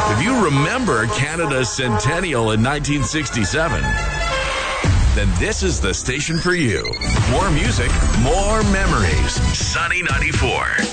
If you remember Canada's centennial in 1967, then this is the station for you. More music, more memories. Sunny 94.